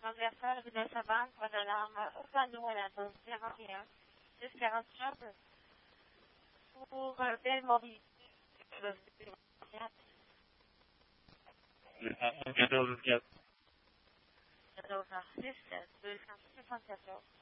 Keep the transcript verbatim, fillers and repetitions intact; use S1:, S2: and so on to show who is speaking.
S1: Transversal, rue de Savane, point d'alarme, au panneau à la zone quarante et un, six quarante-quatre, pour euh, belle mobilité.
S2: quatorze quatre.
S1: quatorze six, deux cent soixante-quatorze.